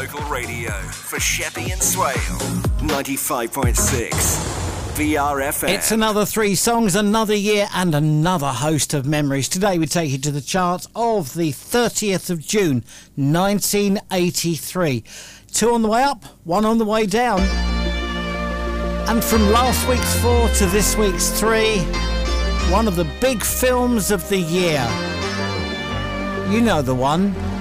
local radio for Sheppey and Swale. 95.6 VRFM. It's another 3 songs, another year and another host of memories. Today we take you to the charts of the 30th of June 1983. 2 on the way up, 1 on the way down. And from last week's 4 to this week's 3, one of the big films of the year. You know the one.